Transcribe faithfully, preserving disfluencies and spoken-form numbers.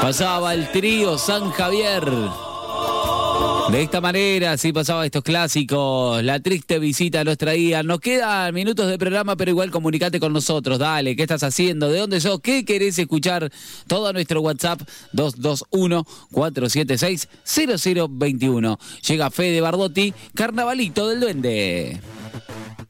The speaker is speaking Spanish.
Pasaba el trío San Javier. De esta manera, sí pasaba estos clásicos. La triste visita nos traía. Nos quedan minutos de programa, pero igual comunicate con nosotros. Dale, ¿qué estás haciendo? ¿De dónde sos? ¿Qué querés escuchar? Todo a nuestro WhatsApp dos dos uno, cuatro siete seis, cero cero dos uno. Llega Fede Bardotti, Carnavalito del Duende.